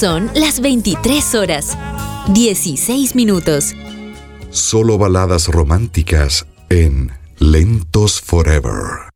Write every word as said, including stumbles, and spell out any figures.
Son las veintitrés horas, dieciséis minutos. Solo baladas románticas en Lentos Forever.